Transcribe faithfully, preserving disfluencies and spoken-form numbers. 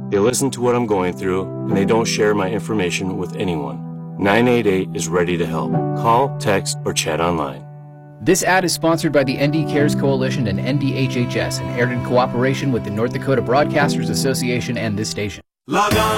They listen to what I'm going through, and they don't share my information with anyone. nine eight eight is ready to help. Call, text, or chat online. This ad is sponsored by the N D Cares Coalition and N D H H S and aired in cooperation with the North Dakota Broadcasters Association and this station. Log on